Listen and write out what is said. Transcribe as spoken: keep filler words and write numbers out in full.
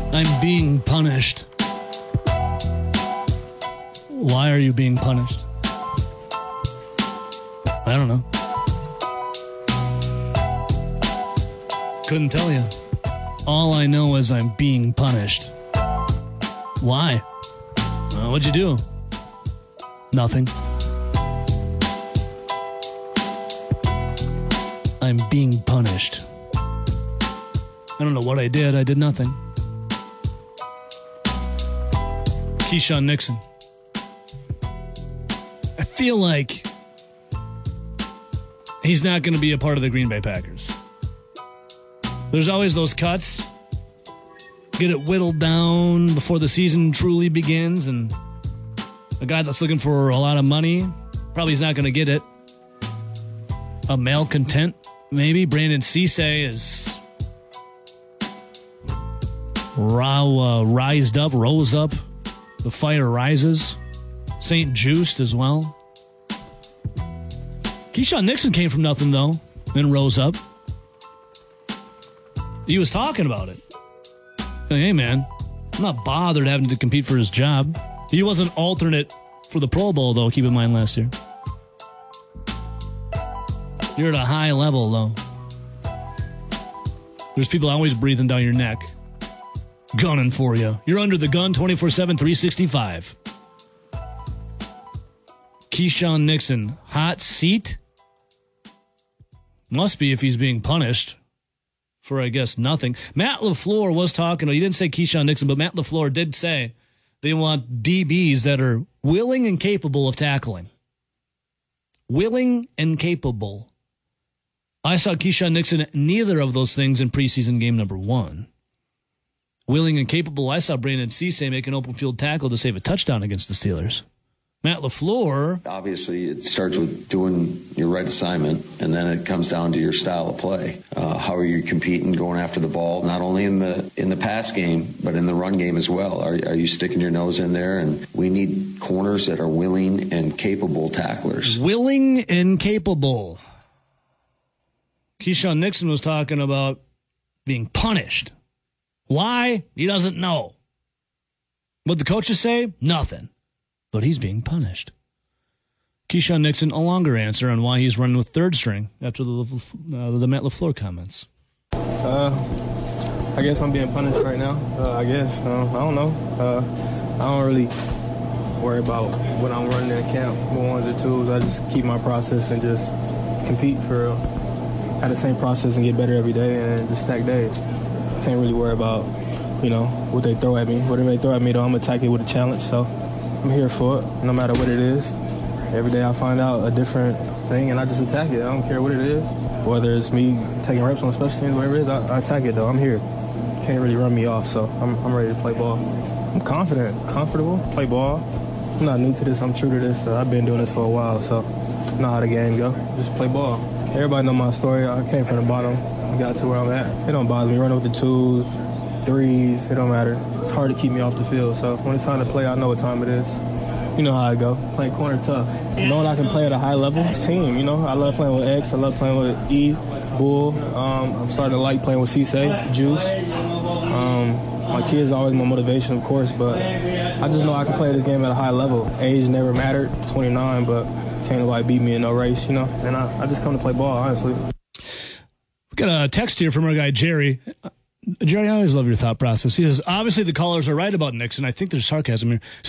I'm being punished. Why are you being punished? I don't know. Couldn't tell you. All I know is I'm being punished. Why? Uh, what'd you do? Nothing. I'm being punished. I don't know what I did. I did nothing. Keyshawn Nixon. I feel like he's not going to be a part of the Green Bay Packers. There's always those cuts. Get it whittled down before the season truly begins, and a guy that's looking for a lot of money probably is not going to get it. A malcontent, maybe. Brandon Cisse is row, uh, rised up, rose up. The fire rises. Saint Juiced as well. Keyshawn Nixon came from nothing, though, and rose up. He was talking about it. Hey, man, I'm not bothered having to compete for his job. He was an alternate for the Pro Bowl, though, keep in mind, last year. You're at a high level, though. There's people always breathing down your neck, gunning for you. You're under the gun twenty-four seven, three sixty-five. Keyshawn Nixon, hot seat? Must be if he's being punished for, I guess, nothing. Matt LaFleur was talking, he didn't say Keyshawn Nixon, but Matt LaFleur did say they want D Bs that are willing and capable of tackling. Willing and capable. I saw Keyshawn Nixon neither of those things in preseason game number one. Willing and capable, I saw Brandon Cisse make an open field tackle to save a touchdown against the Steelers. Matt LaFleur. Obviously, it starts with doing your right assignment, and then it comes down to your style of play. Uh, how are you competing, going after the ball, not only in the in the pass game, but in the run game as well? Are, are you sticking your nose in there? And we need corners that are willing and capable tacklers. Willing and capable. Keyshawn Nixon was talking about being punished. Why? He doesn't know. What the coaches say? Nothing. But he's being punished. Keyshawn Nixon, a longer answer on why he's running with third string after the uh, the Matt LaFleur comments. Uh, I guess I'm being punished right now. Uh, I guess. Uh, I don't know. Uh, I don't really worry about what I'm running in camp, one or twos. I just keep my process and just compete for real. Have the same process and get better every day and just stack days. Can't really worry about, you know, what they throw at me. Whatever they throw at me, though, I'm going to attack it with a challenge. So I'm here for it, no matter what it is. Every day I find out a different thing, and I just attack it. I don't care what it is. Whether it's me taking reps on special teams, whatever it is, I, I attack it, though. I'm here. Can't really run me off, so I'm, I'm ready to play ball. I'm confident, comfortable, play ball. I'm not new to this. I'm true to this. So I've been doing this for a while, so I know how the game go. Just play ball. Everybody know my story. I came from the bottom. I got to where I'm at. It don't bother me. Running with the twos, threes, it don't matter. It's hard to keep me off the field. So when it's time to play, I know what time it is. You know how I go. Playing corner tough. Knowing I can play at a high level, it's team, you know. I love playing with X. I love playing with E, Bull. Um, I'm starting to like playing with Cisse, Juice. Um, my kids are always my motivation, of course, but I just know I can play this game at a high level. Age never mattered, twenty-nine, but can't nobody beat me in no race, you know. And I, I just come to play ball, honestly. We got a text here from our guy, Jerry. Jerry, I always love your thought process. He says, obviously the callers are right about Nixon. I think there's sarcasm here.